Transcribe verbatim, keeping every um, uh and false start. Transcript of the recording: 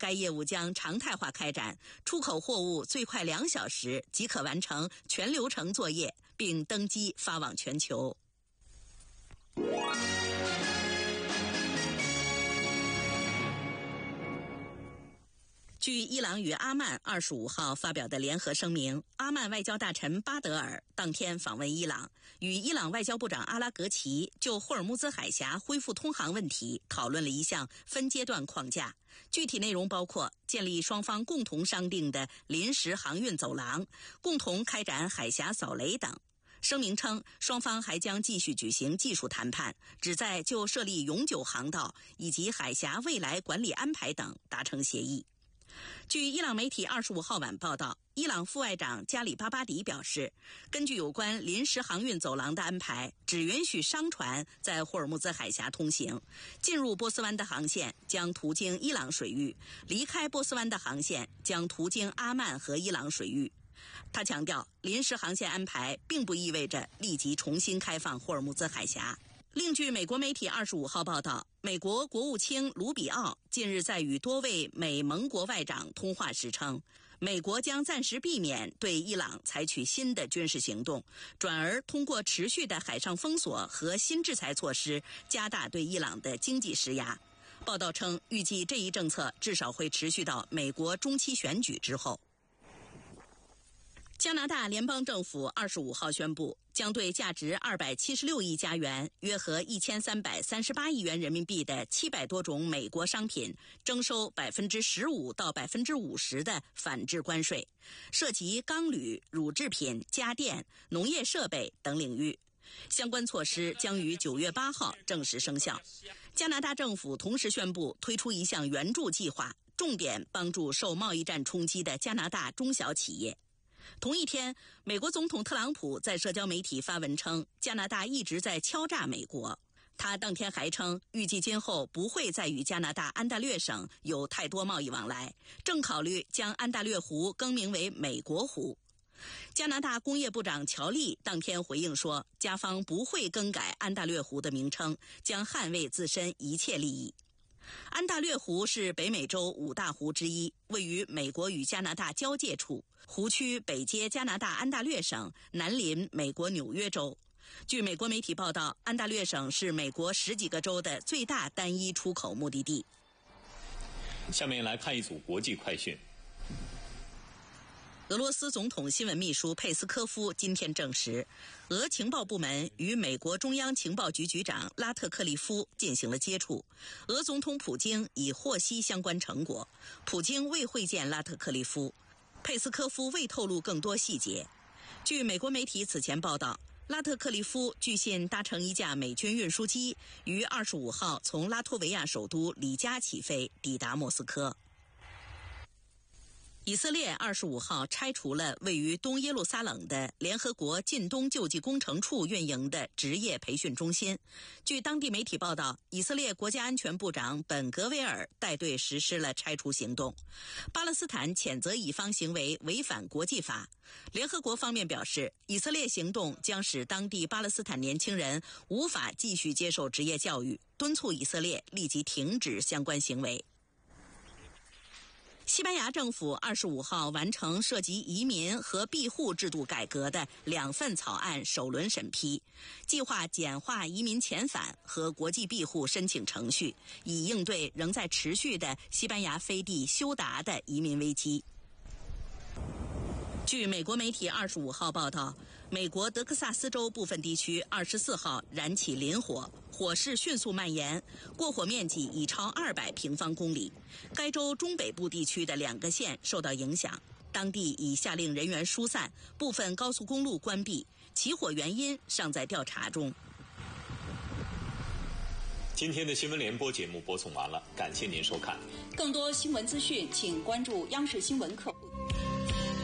该业务将常态化开展，出口货物最快两小时即可完成全流程作业，并登机发往全球。据伊朗与阿曼二十五号发表的联合声明，阿曼外交大臣巴德尔当天访问伊朗，与伊朗外交部长阿拉格齐就霍尔木兹海峡恢复通航问题讨论了一项分阶段框架，具体内容包括建立双方共同商定的临时航运走廊，共同开展海峡扫雷等。声明称，双方还将继续举行技术谈判，旨在就设立永久航道以及海峡未来管理安排等达成协议。据伊朗媒体二十五号晚报道，伊朗副外长加里巴巴迪表示，根据有关临时航运走廊的安排，只允许商船在霍尔木兹海峡通行，进入波斯湾的航线将途经伊朗水域，离开波斯湾的航线将途经阿曼和伊朗水域。他强调，临时航线安排并不意味着立即重新开放霍尔木兹海峡。另据美国媒体二十五号报道，美国国务卿卢比奥近日在与多位美盟国外长通话时称，美国将暂时避免对伊朗采取新的军事行动，转而通过持续的海上封锁和新制裁措施加大对伊朗的经济施压。报道称，预计这一政策至少会持续到美国中期选举之后。加拿大联邦政府二十五号宣布，将对价值二百七十六亿加元，约合一千三百三十八亿元人民币的七百多种美国商品征收百分之十五到百分之五十的反制关税，涉及钢铝、乳制品、家电、农业设备等领域。相关措施将于九月八号正式生效。加拿大政府同时宣布推出一项援助计划，重点帮助受贸易战冲击的加拿大中小企业。同一天，美国总统特朗普在社交媒体发文称，加拿大一直在敲诈美国。他当天还称，预计今后不会再与加拿大安大略省有太多贸易往来，正考虑将安大略湖更名为美国湖。加拿大工业部长乔利当天回应说，加方不会更改安大略湖的名称，将捍卫自身一切利益。安大略湖是北美洲五大湖之一，位于美国与加拿大交界处，湖区北接加拿大安大略省，南邻美国纽约州。据美国媒体报道，安大略省是美国十几个州的最大单一出口目的地。 下面来看一组国际快讯。 俄罗斯总统新闻秘书佩斯科夫今天证实，俄情报部门与美国中央情报局局长拉特克利夫进行了接触，俄总统普京已获悉相关成果，普京未会见拉特克利夫，佩斯科夫未透露更多细节。据美国媒体此前报道，拉特克利夫据信搭乘一架美军运输机，于二十五号从拉脱维亚首都里加起飞，抵达莫斯科。以色列二十五号拆除了位于东耶路撒冷的联合国近东救济工程处运营的职业培训中心。据当地媒体报道，以色列国家安全部长本格维尔带队实施了拆除行动。巴勒斯坦谴责以方行为违反国际法。联合国方面表示，以色列行动将使当地巴勒斯坦年轻人无法继续接受职业教育，敦促以色列立即停止相关行为。西班牙政府二十五号完成涉及移民和庇护制度改革的两份草案首轮审批，计划简化移民遣返和国际庇护申请程序，以应对仍在持续的西班牙飞地休达的移民危机。据美国媒体二十五号报道，美国德克萨斯州部分地区二十四号燃起林火，火势迅速蔓延，过火面积已超二百平方公里。该州中北部地区的两个县受到影响，当地已下令人员疏散，部分高速公路关闭，起火原因尚在调查中。 今天的新闻联播节目播送完了，感谢您收看。 更多新闻资讯，请关注央视新闻客户。